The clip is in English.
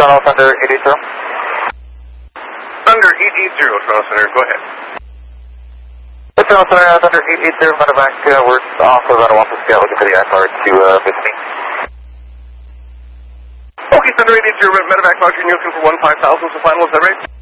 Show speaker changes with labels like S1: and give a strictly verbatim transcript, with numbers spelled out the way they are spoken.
S1: Toronto Thunder eight eight zero.
S2: Thunder eight eight zero, Toronto Center, go ahead.
S1: Hey, Toronto Center, uh, Thunder eight eight zero, medevac, uh, we're off of Red Waffle Scout looking for the I F R to uh, visit me.
S2: Okay, Thunder eight eight zero, medevac, Roger, and you're looking for one five thousand, so final, is that right?